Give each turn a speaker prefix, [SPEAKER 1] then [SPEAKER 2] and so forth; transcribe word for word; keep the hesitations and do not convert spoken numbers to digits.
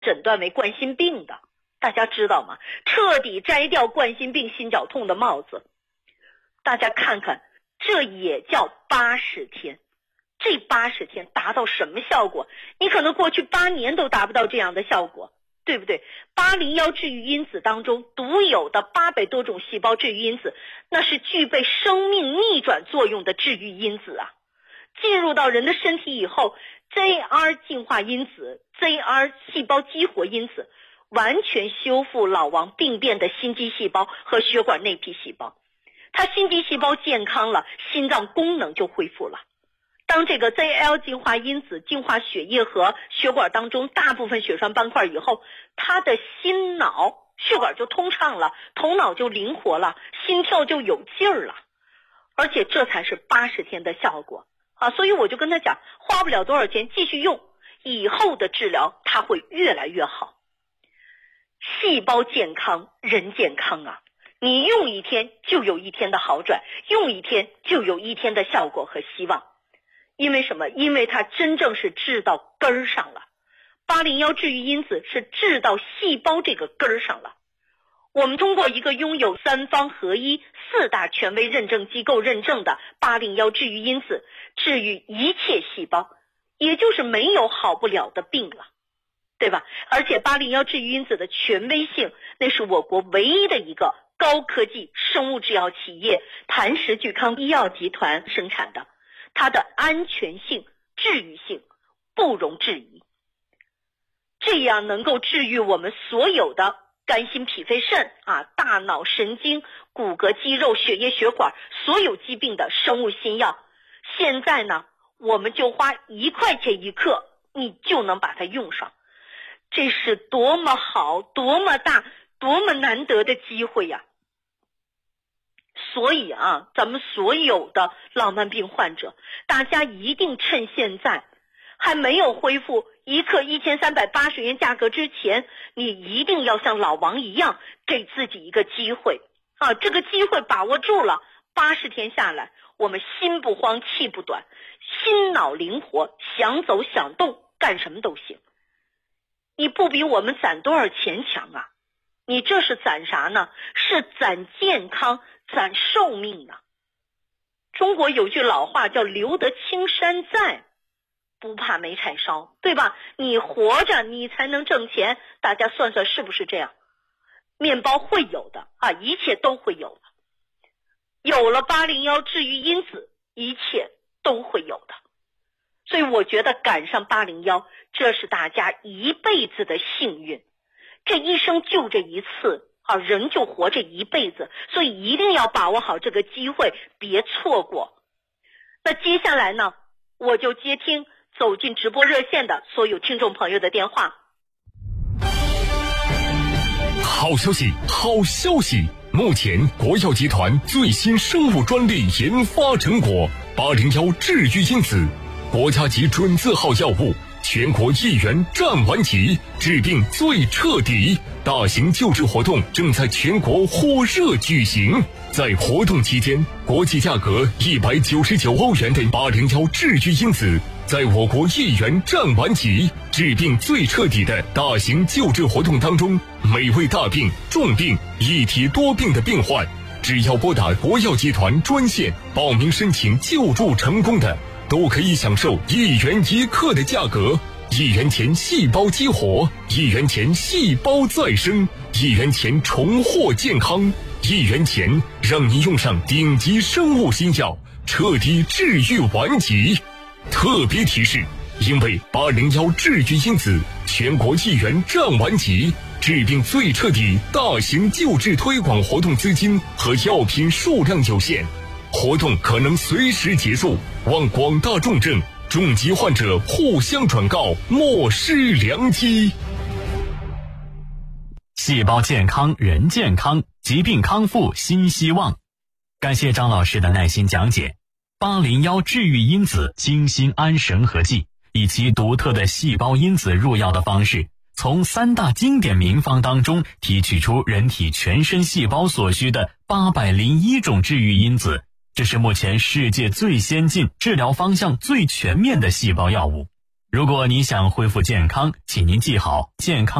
[SPEAKER 1] 诊断为冠心病的，大家知道吗？彻底摘掉冠心病心绞痛的帽子。大家看看，这也叫八十天。这八十天达到什么效果？你可能过去八年都达不到这样的效果，对不对？八零一治愈因子当中独有的八百多种细胞治愈因子，那是具备生命逆转作用的治愈因子啊。进入到人的身体以后， Z R 进化因子、Z R 细胞激活因子完全修复老亡病变的心肌细胞和血管内皮细胞。它心肌细胞健康了，心脏功能就恢复了。当这个 Z L 进化因子净化血液和血管当中大部分血栓斑块以后，它的心脑血管就通畅了，头脑就灵活了，心跳就有劲儿了。而且这才是八十天的效果啊！所以我就跟他讲，花不了多少钱，继续用，以后的治疗它会越来越好。细胞健康，人健康啊！你用一天就有一天的好转，用一天就有一天的效果和希望。因为什么？因为它真正是治到根儿上了。八零一治愈因子是治到细胞这个根儿上了。我们通过一个拥有三方合一、四大权威认证机构认证的八零一治愈因子，治愈一切细胞，也就是没有好不了的病了，对吧？而且八零一治愈因子的权威性，那是我国唯一的一个高科技生物制药企业谭氏聚康医药集团生产的，它的安全性、治愈性不容置疑。这样能够治愈我们所有的肝心脾肺肾啊，大脑神经、骨骼肌肉、血液血管所有疾病的生物新药，现在呢，我们就花一块钱一克，你就能把它用上。这是多么好、多么大、多么难得的机会呀！所以啊，咱们所有的老慢病患者，大家一定趁现在还没有恢复一克一千三百八十元价格之前，你一定要像老王一样，给自己一个机会啊！这个机会把握住了，八十天下来，我们心不慌气不短，心脑灵活，想走想动，干什么都行。你不比我们攒多少钱强啊？你这是攒啥呢？是攒健康，攒寿命啊！中国有句老话叫留得青山在，不怕没柴烧，对吧？你活着你才能挣钱，大家算算是不是这样？面包会有的啊，一切都会有的。有了八零一治愈因子，一切都会有的。所以我觉得赶上八零一，这是大家一辈子的幸运。这一生就这一次啊，人就活这一辈子，所以一定要把握好这个机会，别错过。那接下来呢，我就接听走进直播热线的所有听众朋友的电话。
[SPEAKER 2] 好消息，好消息！目前国药集团最新生物专利研发成果八零一治愈因子，国家级准字号药物，全国一元占完级，治病最彻底。大型救治活动正在全国火热举行。在活动期间，国际价格一百九十九欧元的八零一治愈因子，在我国一元占完级，治病最彻底的大型救治活动当中，每位大病、重病、一体多病的病患，只要拨打国药集团专线报名申请救助成功的，都可以享受一元一克的价格。一元钱细胞激活，一元钱细胞再生，一元钱重获健康，一元钱让你用上顶级生物新药，彻底治愈顽疾。特别提示，因为八零一治愈因子全国一元占完级，治病最彻底大型救治推广活动资金和药品数量有限，活动可能随时结束，望广大重症重疾患者互相转告，莫失良机。
[SPEAKER 3] 细胞健康，人健康，疾病康复新希望。感谢张老师的耐心讲解。八零一治愈因子精心安神合剂，以其独特的细胞因子入药的方式，从三大经典名方当中提取出人体全身细胞所需的八百零一种治愈因子。这是目前世界最先进、治疗方向最全面的细胞药物。 如果你想恢复健康，请您记好健康